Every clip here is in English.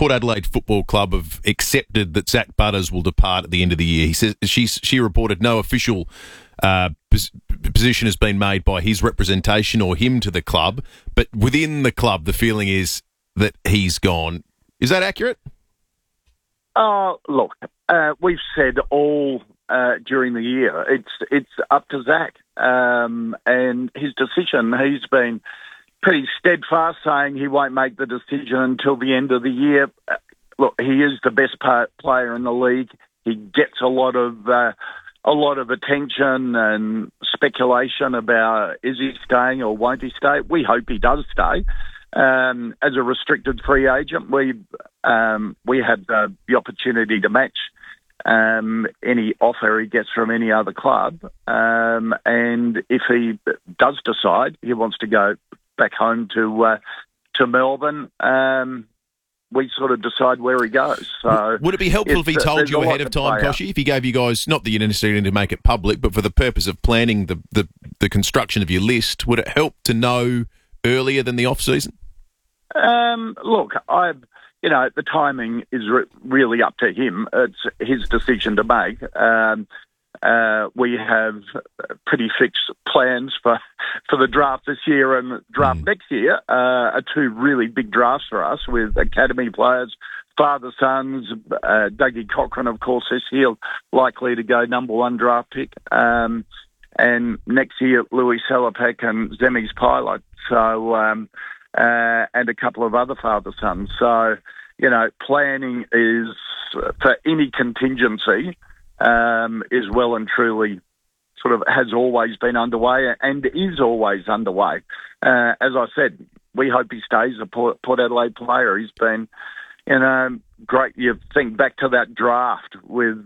Port Adelaide Football Club have accepted that Zach Butters will depart at the end of the year. He says she reported no official position has been made by his representation or him to the club, but within the club, the feeling is that he's gone. Is that accurate? Look, we've said all during the year. It's up to Zach and his decision. He's been pretty steadfast, saying he won't make the decision until the end of the year. Look, he is the best player in the league. He gets a lot of attention and speculation about is he staying or won't he stay. We hope he does stay. As a restricted free agent, we have the opportunity to match any offer he gets from any other club. And if he does decide he wants to go back home to Melbourne, we sort of decide where he goes. So would it be helpful if he told you ahead of time, Koshy, if he gave you guys, not that you necessarily need to make it public, but for the purpose of planning the construction of your list, would it help to know earlier than the off-season? Look, the timing is really up to him. It's his decision to make. We have pretty fixed plans for the draft this year and draft next year. Are two really big drafts for us with academy players, father-sons. Dougie Cochran, of course, is here likely to go number one draft pick. And next year, Louis Salapak and Zemi's pilot. So, and a couple of other father-sons. So, planning is for any contingency is well and truly sort of has always been underway and is always underway. As I said, we hope he stays a Port Adelaide player. He's been, great. You think back to that draft with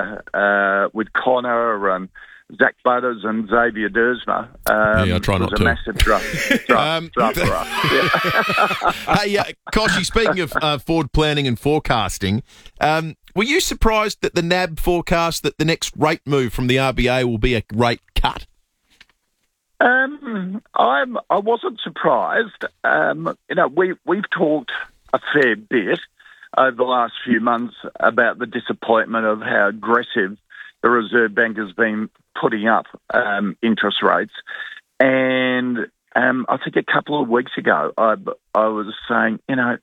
Connor and Zach Butters and Xavier Dersma. I try not to. It was a massive draft for us. Hey, Koshy, speaking of forward planning and forecasting, were you surprised that the NAB forecast that the next rate move from the RBA will be a rate cut? I wasn't surprised. We've talked a fair bit over the last few months about the disappointment of how aggressive the Reserve Bank has been putting up interest rates. And I think a couple of weeks ago, I was saying,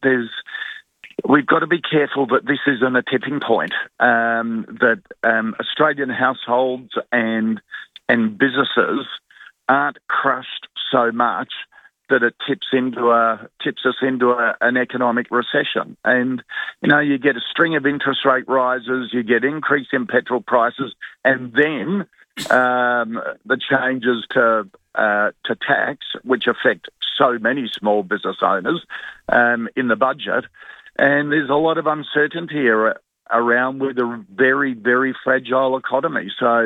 we've got to be careful that this isn't a tipping point, that Australian households and businesses aren't crushed so much that it tips us into an economic recession. And, you get a string of interest rate rises, you get increase in petrol prices, and then the changes to tax, which affect so many small business owners in the budget. And there's a lot of uncertainty around with a very, very fragile economy. So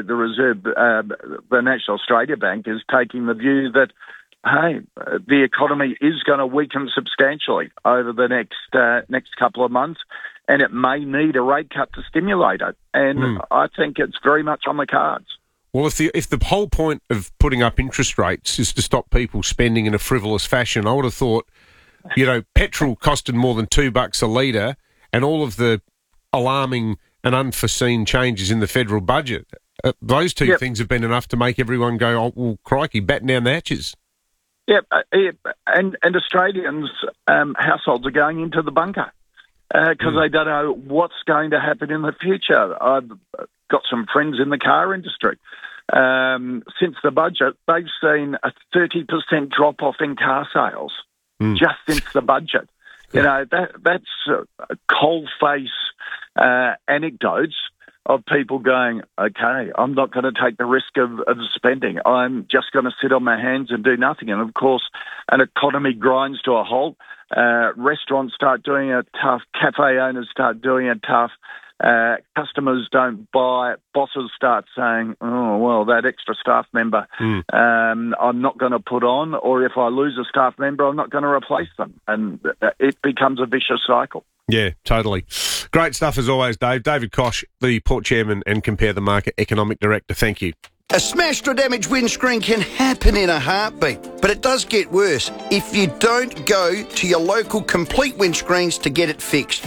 the National Australia Bank is taking the view that, hey, the economy is going to weaken substantially over the next couple of months, and it may need a rate cut to stimulate it. And I think it's very much on the cards. Well, if the whole point of putting up interest rates is to stop people spending in a frivolous fashion, I would have thought, petrol costed more than $2 a litre, and all of the alarming and unforeseen changes in the federal budget, those two things have been enough to make everyone go, oh, well, crikey, batten down the hatches. Yeah, and Australians' households are going into the bunker because they don't know what's going to happen in the future. I've got some friends in the car industry. Since the budget, they've seen a 30% drop-off in car sales just since the budget. That's cold-face anecdotes of people going, okay, I'm not going to take the risk of spending. I'm just going to sit on my hands and do nothing. And, of course, an economy grinds to a halt. Restaurants start doing it tough. Cafe owners start doing it tough. Customers don't buy. Bosses start saying, oh, well, that extra staff member I'm not going to put on, or if I lose a staff member, I'm not going to replace them. And it becomes a vicious cycle. Yeah, totally. Great stuff as always, Dave. David Koch, the Port Chairman and Compare the Market Economic Director. Thank you. A smashed or damaged windscreen can happen in a heartbeat, but it does get worse if you don't go to your local Complete Windscreens to get it fixed.